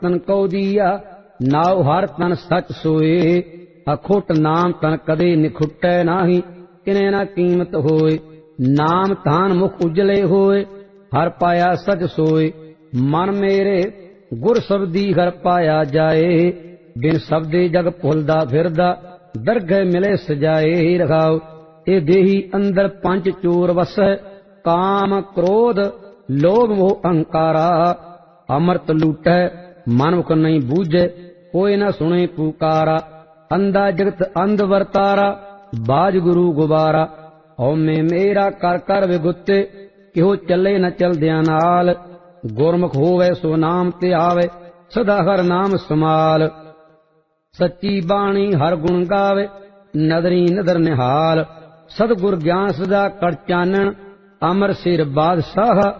ਤਨ ਕਉ ਦੀਆ। ਨਾਉ ਹਰ ਤਨ ਸਚ ਸੋਏ, ਅਖੁੱਟ ਨਾਮ ਤਨ ਕਦੇ ਨਿਖੁੱਟੈ ਨਾਹੀ। ਕਿਨੇ ਨਾ ਕੀਮਤ ਹੋਏ, ਨਾਮ ਧਾਨ ਮੁਖ ਉਜਲੇ ਹੋਏ। ਹਰ ਪਾਇਆ ਸਚ ਸੋਏ, ਮਨ ਮੇਰੇ ਗੁਰ ਸਬਦੀ ਹਰ ਪਾਇਆ ਜਾਏ। ਬਿਨ ਸਬਦੇ ਜਗ ਭੁਲਦਾ ਫਿਰਦਾ, ਦਰਗਹਿ ਮਿਲੇ ਸਜਾਏ। ਰਖਾਓ ਇਹ ਦੇਹੀ ਅੰਦਰ ਪੰਜ ਚੋਰ ਵਸੈ, ਕਾਮ ਕ੍ਰੋਧ ਲੋਭ ਮੋਹ ਅਹੰਕਾਰਾ। ਅੰਮ੍ਰਿਤ ਲੂਟੈ ਮਨ ਮੁਖ ਨਹੀਂ ਬੂਝੈ, ਕੋਈ ਨਾ ਸੁਣੇ ਪੁਕਾਰਾ। ਅੰਧਾ ਜਗਤ ਅੰਧ ਵਰਤਾਰਾ, ਬਾਜ ਗੁਰੂ ਗੁਬਾਰਾ। ਹਉਮੈ ਮੇਰਾ ਕਰ ਕਰ ਵਿਗੁੱਤੇ, ਕਿਹੋ ਚੱਲੇ ਨ ਚਲਦਿਆਂ ਨਾਲ। ਗੁਰਮੁਖ ਹੋਵੇ ਸੋ ਨਾਮ ਤੇ ਆਵੇ, ਸਦਾ ਹਰ ਨਾਮ ਸਮਾਲ। ਸੱਚੀ ਬਾਣੀ ਹਰ ਗੁਣ ਗਾਵੇ, ਨਦਰੀ ਨਦਰ ਨਿਹਾਲ। ਸਤਿਗੁਰ ਗਿਆਨ ਸਦਾ ਕਰ ਚਾਨਣ, ਅਮਰ ਸਿਰ ਬਾਦਸ਼ਾਹ।